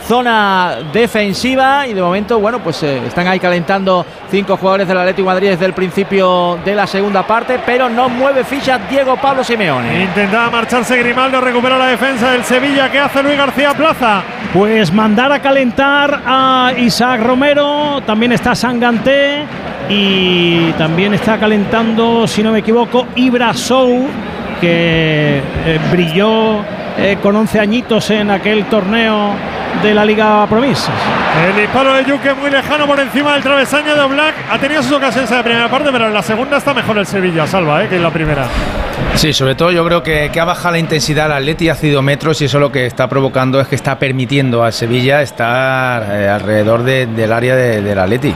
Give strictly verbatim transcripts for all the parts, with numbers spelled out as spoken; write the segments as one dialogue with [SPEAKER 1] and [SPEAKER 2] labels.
[SPEAKER 1] zona defensiva y de momento, bueno, pues eh, están ahí calentando cinco jugadores del Atlético de Madrid desde el principio de la segunda parte, pero no mueve ficha Diego Pablo Simeone.
[SPEAKER 2] Intentaba marcharse Grimaldo, recupera la defensa del Sevilla. ¿Qué hace Luis García Plaza?
[SPEAKER 3] Pues mandar a calentar a Isaac Romero, también está Sanganté y también está calentando, si no me equivoco, Ibra Sow, que eh, brilló eh, con once añitos en aquel torneo de la Liga Promesas.
[SPEAKER 2] El disparo de Yuque muy lejano por encima del travesaño de Oblak. Ha tenido sus ocasiones en la primera parte, pero en la segunda está mejor el Sevilla, Salva, ¿eh? que en la primera.
[SPEAKER 4] Sí, sobre todo yo creo que, que ha bajado la intensidad al Atleti, ha cedido metros y eso lo que está provocando es que está permitiendo al Sevilla estar eh, alrededor de, del área de, del Atleti.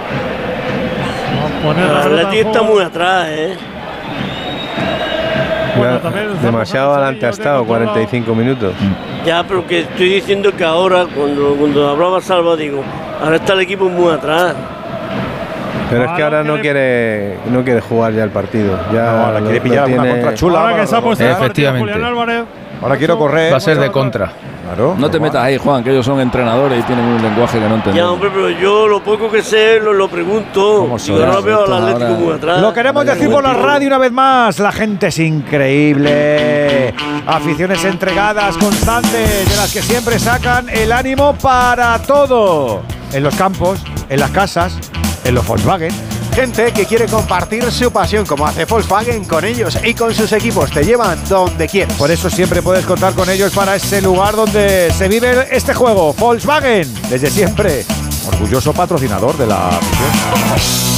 [SPEAKER 5] El Atleti está muy atrás, ¿eh?
[SPEAKER 6] Bueno, demasiado adelante ha estado, cuarenta y cinco minutos.
[SPEAKER 5] Ya, pero que estoy diciendo que ahora, cuando, cuando hablaba Salva, digo, ahora está el equipo muy atrás.
[SPEAKER 6] Pero es que ahora no quiere no quiere jugar ya el partido. Ya
[SPEAKER 7] no, ahora quiere pillar alguna tiene... contra chula.
[SPEAKER 2] Ahora que se ha puesto
[SPEAKER 4] efectivamente.
[SPEAKER 2] Julián Álvarez.
[SPEAKER 7] Ahora quiero correr.
[SPEAKER 4] Va a ser de contra.
[SPEAKER 7] Claro,
[SPEAKER 8] no te metas ahí, Juan, que ellos son entrenadores y tienen un lenguaje que no entendemos.
[SPEAKER 5] Ya, hombre, pero yo lo poco que sé lo, lo pregunto. Yo no veo al Atlético muy atrás.
[SPEAKER 7] Lo queremos decir por la radio una vez más. La gente es increíble. Aficiones entregadas, constantes, de las que siempre sacan el ánimo para todo. En los campos, en las casas, en los Volkswagen. Gente que quiere compartir su pasión, como hace Volkswagen con ellos y con sus equipos. Te llevan donde quieras. Por eso siempre puedes contar con ellos para ese lugar donde se vive este juego. Volkswagen, desde siempre, orgulloso patrocinador de la afición.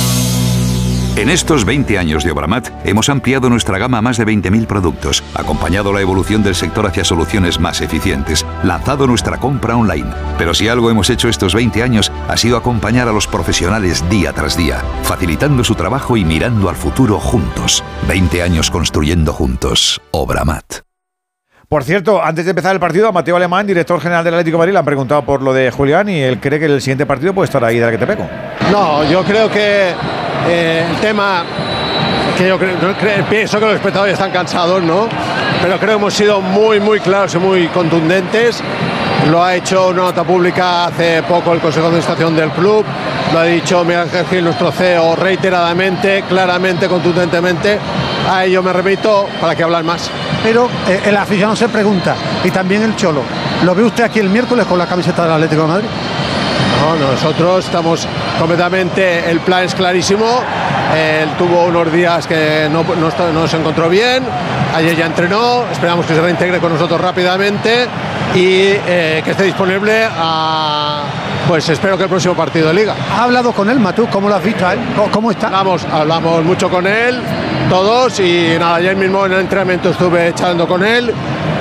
[SPEAKER 9] En estos veinte años de Obramat hemos ampliado nuestra gama a más de veinte mil productos, acompañado la evolución del sector hacia soluciones más eficientes, lanzado nuestra compra online. Pero si algo hemos hecho estos veinte años ha sido acompañar a los profesionales día tras día, facilitando su trabajo y mirando al futuro juntos. veinte años construyendo juntos. Obramat.
[SPEAKER 7] Por cierto, antes de empezar el partido, a Mateo Alemán, director general del Atlético de Madrid, le han preguntado por lo de Julián y él cree que el siguiente partido puede estar ahí de la que te pego.
[SPEAKER 10] No, yo creo que eh, el tema, que yo creo, creo, pienso que los espectadores están cansados, ¿no? Pero creo que hemos sido muy, muy claros y muy contundentes. Lo ha hecho una nota pública hace poco el Consejo de Administración del club, lo ha dicho Miguel Ángel Gil, nuestro C E O, reiteradamente, claramente, contundentemente. A ello me remito, para que hablar más.
[SPEAKER 11] Pero eh, el aficionado se pregunta, y también el Cholo, ¿lo ve usted aquí el miércoles con la camiseta del Atlético de Madrid?
[SPEAKER 10] No, nosotros estamos completamente, el plan es clarísimo. Él tuvo unos días que no, no, no se encontró bien, ayer ya entrenó, esperamos que se reintegre con nosotros rápidamente y eh, que esté disponible a, pues espero que el próximo partido de Liga.
[SPEAKER 11] ¿Ha hablado con él, Matú? ¿Cómo lo has visto a él? ¿Cómo está?
[SPEAKER 10] Hablamos, hablamos mucho con él, todos, y nada, ayer mismo en el entrenamiento estuve charlando con él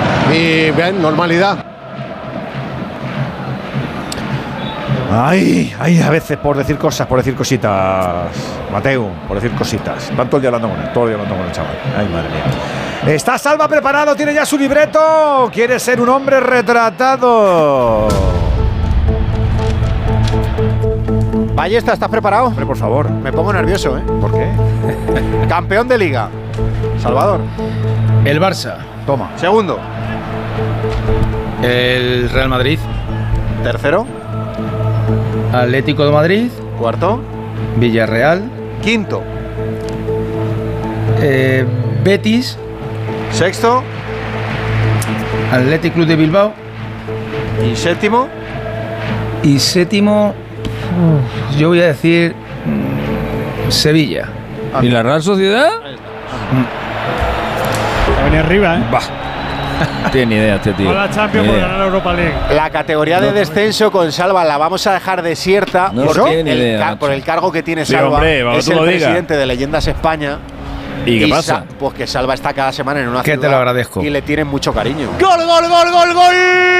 [SPEAKER 10] y bien, normalidad.
[SPEAKER 7] Ay, ay, a veces por decir cosas, por decir cositas, Mateo, por decir cositas. Tanto el día hablando con él, todo el día hablando con el chaval. Ay, madre mía. ¿Está Salva preparado? ¿Tiene ya su libreto? ¿Quiere ser un hombre retratado?
[SPEAKER 12] Ballesta, ¿estás preparado?
[SPEAKER 7] Hombre, por favor.
[SPEAKER 12] Me pongo nervioso, ¿eh?
[SPEAKER 7] ¿Por qué?
[SPEAKER 12] Campeón de Liga. Salvador.
[SPEAKER 4] El Barça.
[SPEAKER 12] Toma. Segundo.
[SPEAKER 4] El Real Madrid.
[SPEAKER 12] Tercero.
[SPEAKER 4] Atlético de Madrid.
[SPEAKER 12] Cuarto.
[SPEAKER 4] Villarreal.
[SPEAKER 12] Quinto.
[SPEAKER 4] Eh, Betis.
[SPEAKER 12] Sexto.
[SPEAKER 4] Athletic Club de Bilbao.
[SPEAKER 12] Y séptimo.
[SPEAKER 4] Y séptimo, uf, yo voy a decir mmm, Sevilla.
[SPEAKER 8] Ah, ¿y la Real Sociedad?
[SPEAKER 2] Va a venir arriba, ¿eh?
[SPEAKER 8] Bah. Tiene idea este tío.
[SPEAKER 2] Con la Champions por ganar la Europa League.
[SPEAKER 12] La categoría de descenso con Salva la vamos a dejar desierta
[SPEAKER 8] no
[SPEAKER 12] porque
[SPEAKER 8] tiene
[SPEAKER 12] el
[SPEAKER 8] idea,
[SPEAKER 12] ca- por el cargo que tiene
[SPEAKER 8] sí,
[SPEAKER 12] Salva.
[SPEAKER 8] Hombre,
[SPEAKER 12] es el presidente de Leyendas España.
[SPEAKER 8] ¿Y qué
[SPEAKER 12] y
[SPEAKER 8] pasa?
[SPEAKER 12] Sa- pues que Salva está cada semana en una
[SPEAKER 4] que
[SPEAKER 12] ciudad.
[SPEAKER 4] te lo agradezco.
[SPEAKER 12] Y le tienen mucho cariño.
[SPEAKER 13] ¡Gol, gol, gol, gol, gol!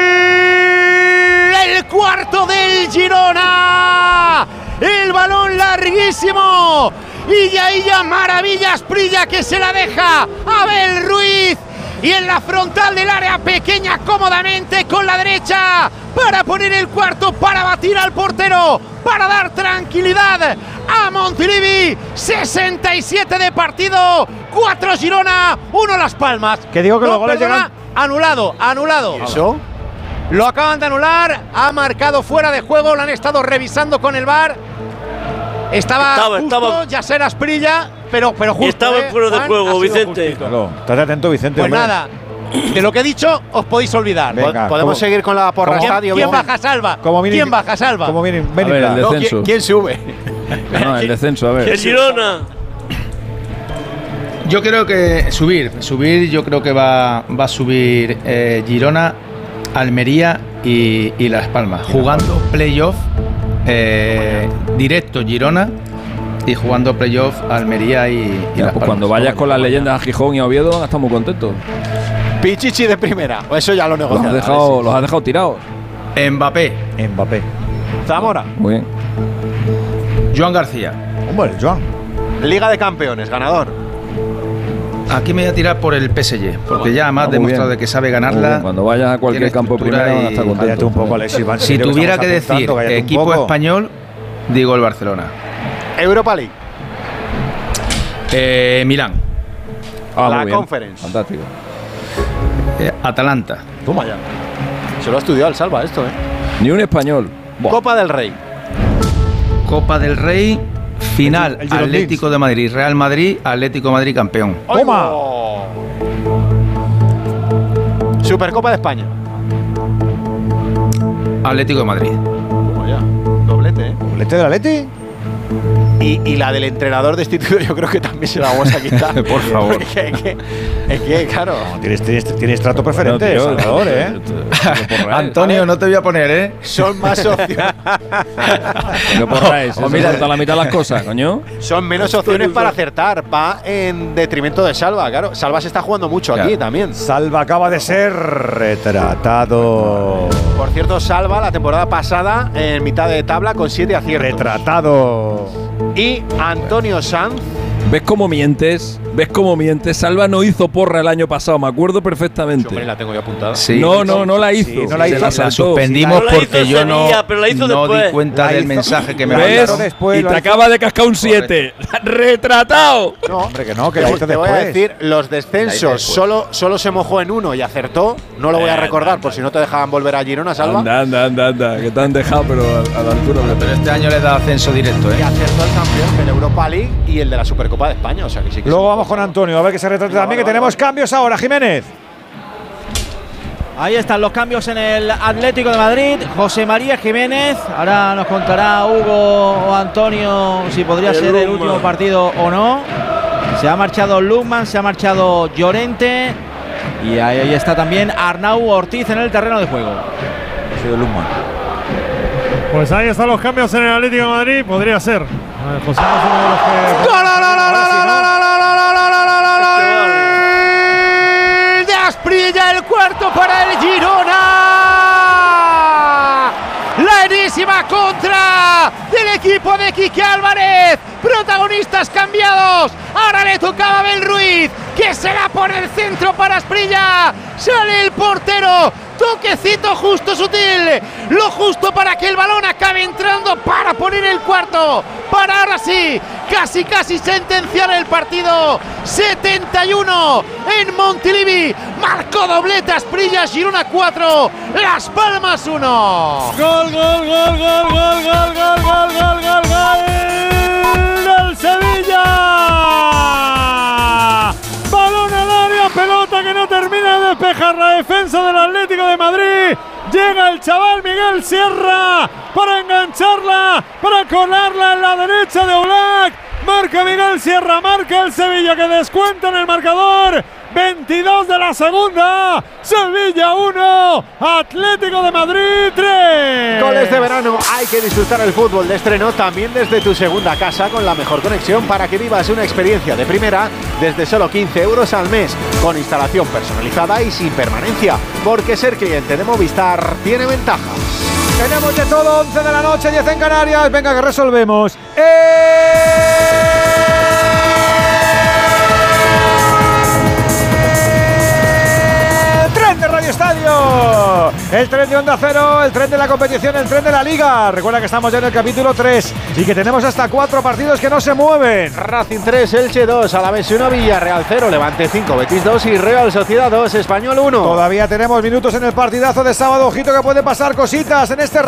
[SPEAKER 13] El cuarto del Girona. El balón larguísimo. Y ya, y ya, maravillas, Prilla que se la deja Abel Ruiz. Y en la frontal del área pequeña, cómodamente con la derecha, para poner el cuarto, para batir al portero, para dar tranquilidad a Montilivi. sesenta y siete de partido, cuatro Girona, uno Las Palmas.
[SPEAKER 7] Que digo que
[SPEAKER 13] no,
[SPEAKER 7] los goles
[SPEAKER 13] perdona,
[SPEAKER 7] llegan...
[SPEAKER 13] anulado, anulado.
[SPEAKER 12] ¿Y eso?
[SPEAKER 13] Lo acaban de anular, ha marcado fuera de juego, lo han estado revisando con el V A R. Estaba,
[SPEAKER 5] Estaba-
[SPEAKER 13] justo
[SPEAKER 5] estaba-
[SPEAKER 13] Yasser Asprilla, pero, pero justo.
[SPEAKER 5] Y estaba
[SPEAKER 13] ¿eh,
[SPEAKER 5] fuera de
[SPEAKER 13] Juan?
[SPEAKER 5] juego,
[SPEAKER 13] Ha sido
[SPEAKER 5] Vicente.
[SPEAKER 13] justito.
[SPEAKER 7] Claro, estate atento, Vicente.
[SPEAKER 13] Pues
[SPEAKER 7] hombre.
[SPEAKER 13] nada, de lo que he dicho os podéis olvidar.
[SPEAKER 7] Venga,
[SPEAKER 12] Podemos
[SPEAKER 7] ¿cómo-
[SPEAKER 12] seguir con la porra
[SPEAKER 7] cómo-
[SPEAKER 12] estadio.
[SPEAKER 13] ¿Quién
[SPEAKER 12] Vicente?
[SPEAKER 13] baja, Salva?
[SPEAKER 7] Como mini-
[SPEAKER 13] ¿Quién baja, Salva?
[SPEAKER 7] Como viene,
[SPEAKER 8] A ver, el
[SPEAKER 12] No, ¿quién,
[SPEAKER 8] descenso.
[SPEAKER 12] quién sube?
[SPEAKER 8] No, el descenso, a ver.
[SPEAKER 5] El Girona.
[SPEAKER 4] Yo creo que subir, subir, yo creo que va, va a subir eh, Girona, Almería y, y Las Palmas, jugando playoff eh, directo Girona y jugando playoff Almería y, y
[SPEAKER 8] Ya,
[SPEAKER 4] Las
[SPEAKER 8] pues cuando
[SPEAKER 4] Palmas.
[SPEAKER 8] vayas con las leyendas a Gijón y a Oviedo, van a estar muy contentos.
[SPEAKER 12] Pichichi de primera. Eso ya lo
[SPEAKER 8] Los has
[SPEAKER 12] negociado.
[SPEAKER 8] dejado, los has dejado tirados.
[SPEAKER 4] Mbappé,
[SPEAKER 7] Mbappé.
[SPEAKER 12] Zamora.
[SPEAKER 8] Muy bien.
[SPEAKER 4] Joan García.
[SPEAKER 7] Hombre, Joan.
[SPEAKER 12] Liga de Campeones, ganador.
[SPEAKER 4] Aquí me voy a tirar por el P S G, porque ya más
[SPEAKER 8] Ah, muy
[SPEAKER 4] demostrado
[SPEAKER 8] bien.
[SPEAKER 4] de que sabe
[SPEAKER 8] Muy
[SPEAKER 4] ganarla.
[SPEAKER 8] bien, cuando vayas a cualquier
[SPEAKER 4] tiene
[SPEAKER 8] campo
[SPEAKER 4] estructura
[SPEAKER 8] primera van a estar
[SPEAKER 4] y-
[SPEAKER 8] contentos.
[SPEAKER 7] Cállate un poco, Alexis. Van,
[SPEAKER 4] Si
[SPEAKER 7] que
[SPEAKER 4] tuviera
[SPEAKER 7] estamos
[SPEAKER 4] que decir
[SPEAKER 7] apuntando, cállate un
[SPEAKER 4] equipo
[SPEAKER 7] poco.
[SPEAKER 4] español, digo el Barcelona.
[SPEAKER 12] Europa League.
[SPEAKER 4] Eh, Milán,
[SPEAKER 8] Ah,
[SPEAKER 12] La
[SPEAKER 8] muy bien.
[SPEAKER 12] Conference.
[SPEAKER 8] Fantástico.
[SPEAKER 4] eh, Atalanta,
[SPEAKER 12] Toma ya. Se lo ha estudiado el Salva esto, ¿eh?
[SPEAKER 8] Ni un español. Buah.
[SPEAKER 12] Copa del Rey.
[SPEAKER 4] Copa del Rey, final
[SPEAKER 7] El Girondins.
[SPEAKER 4] Atlético de Madrid, Real Madrid, Atlético de Madrid campeón.
[SPEAKER 7] ¡Toma!
[SPEAKER 12] ¡Oh! Supercopa de España.
[SPEAKER 4] Atlético de Madrid.
[SPEAKER 12] Toma ya. Doblete, ¿eh?
[SPEAKER 7] ¿Doblete del Atleti?
[SPEAKER 12] Y, y la del entrenador destituido yo creo que también se la vamos a quitar.
[SPEAKER 4] Por favor.
[SPEAKER 12] Es que, es que- es que, claro.
[SPEAKER 7] No, tienes, tienes, tienes trato preferente,
[SPEAKER 8] No, tío,
[SPEAKER 7] Salvador, ¿eh?
[SPEAKER 4] Antonio, no te voy a poner, ¿eh?
[SPEAKER 12] Son más opciones.
[SPEAKER 8] No porráis,
[SPEAKER 4] Oh,
[SPEAKER 8] se
[SPEAKER 4] mira.
[SPEAKER 8] corta la mitad de las cosas, coño.
[SPEAKER 12] Son menos opciones para acertar. Va en detrimento de Salva, claro. Salva se está jugando mucho
[SPEAKER 4] Claro.
[SPEAKER 12] aquí también.
[SPEAKER 7] Salva acaba de ser retratado.
[SPEAKER 12] Por cierto, Salva la temporada pasada en mitad de tabla con siete aciertos.
[SPEAKER 7] Retratado.
[SPEAKER 12] Y Antonio Sanz.
[SPEAKER 8] ¿Ves cómo mientes? ¿Ves cómo mientes? Salva no hizo porra el año pasado, me acuerdo perfectamente.
[SPEAKER 12] Hombre, la tengo yo apuntada.
[SPEAKER 4] Sí.
[SPEAKER 8] No, no, no la hizo.
[SPEAKER 7] Sí, no la
[SPEAKER 8] Se
[SPEAKER 7] hizo.
[SPEAKER 4] La
[SPEAKER 8] saltó.
[SPEAKER 4] suspendimos
[SPEAKER 5] No la
[SPEAKER 4] porque
[SPEAKER 5] hizo
[SPEAKER 4] yo
[SPEAKER 5] ese
[SPEAKER 4] no,
[SPEAKER 5] día, pero la hizo
[SPEAKER 4] no di
[SPEAKER 5] después.
[SPEAKER 4] cuenta
[SPEAKER 7] La
[SPEAKER 4] del
[SPEAKER 7] hizo-
[SPEAKER 4] mensaje que me
[SPEAKER 8] ¿Ves?
[SPEAKER 4] mandaron.
[SPEAKER 7] después,
[SPEAKER 8] y
[SPEAKER 7] lo
[SPEAKER 8] te
[SPEAKER 7] hizo-
[SPEAKER 8] acaba de cascar un siete. ¡Retratado!
[SPEAKER 12] No,
[SPEAKER 7] Hombre, que no, que
[SPEAKER 12] te,
[SPEAKER 7] la hizo
[SPEAKER 12] te voy a
[SPEAKER 7] después.
[SPEAKER 12] decir, los
[SPEAKER 4] La hizo
[SPEAKER 12] descensos
[SPEAKER 4] después.
[SPEAKER 12] solo, solo se mojó en uno y acertó. No lo voy a recordar por si no te dejaban volver a Girona, Salva.
[SPEAKER 8] Anda, anda, anda, anda, que te han dejado, pero a, a la altura de
[SPEAKER 4] Pero este año le da ascenso directo,
[SPEAKER 12] Y
[SPEAKER 4] ¿eh?
[SPEAKER 12] acertó el campeón de la Europa League y el de la Supercopa de España. O sea que sí que
[SPEAKER 7] Luego
[SPEAKER 12] sí.
[SPEAKER 7] vamos con Antonio, a ver que se retrate
[SPEAKER 12] Venga,
[SPEAKER 7] también,
[SPEAKER 12] vale,
[SPEAKER 7] que tenemos
[SPEAKER 12] vale.
[SPEAKER 7] cambios ahora, Jiménez.
[SPEAKER 1] Ahí están los cambios en el Atlético de Madrid. José María Jiménez. Ahora nos contará Hugo o Antonio si podría
[SPEAKER 5] El
[SPEAKER 1] ser el
[SPEAKER 5] Lukman.
[SPEAKER 1] último partido o no. Se ha marchado Lukman, se ha marchado Llorente. Y ahí, ahí está también Arnau Ortiz en el terreno de juego.
[SPEAKER 7] Ha sido Lukman.
[SPEAKER 2] Pues ahí están los cambios en el Atlético de Madrid. Podría ser. A ver, José es uno de los que.
[SPEAKER 13] ¡Gol de Asprilla, el cuarto para el Girona! La enésima contra del equipo de Quique Álvarez. Protagonistas cambiados. Ahora le tocaba a Abel Ruiz, que se la pone el centro para Asprilla. Sale el portero. Toquecito justo sutil. Lo justo para que el balón acabe entrando para poner el cuarto. Para ahora sí, casi casi sentenciar el partido. setenta y uno en Montilivi. Marcó doblete Asprilla, Girona cuatro, Las Palmas uno.
[SPEAKER 2] Gol, gol, gol, gol, gol, gol, gol, gol, gol, gol, gol del Sevilla. Balón al área, pelota que no termina de despejar la defensa del Atlético de Madrid. Llega el chaval Miguel Sierra para engancharla, para colarla en la derecha de Oblak. Marca Miguel Sierra, marca el Sevilla que descuenta en el marcador. veintidós de la segunda. Sevilla uno, Atlético de Madrid tres.
[SPEAKER 12] Goles de verano, hay que disfrutar el fútbol de estreno también desde tu segunda casa con la mejor conexión para que vivas una experiencia de primera desde solo quince euros al mes, con instalación personalizada y sin permanencia, porque ser cliente de Movistar tiene ventaja.
[SPEAKER 7] Tenemos de todo, once de la noche, diez en Canarias. Venga, que resolvemos. ¡Eh! Tren de Radio Estadio. el tren de Onda Cero, el tren de la competición, el tren de la Liga. Recuerda que estamos ya en el capítulo tres y que tenemos hasta cuatro partidos que no se mueven.
[SPEAKER 12] Racing tres, Elche dos, Alavés uno, Villarreal cero, Levante cinco, Betis dos y Real Sociedad dos, Español uno.
[SPEAKER 7] Todavía tenemos minutos en el partidazo de sábado. Ojito que puede pasar cositas en este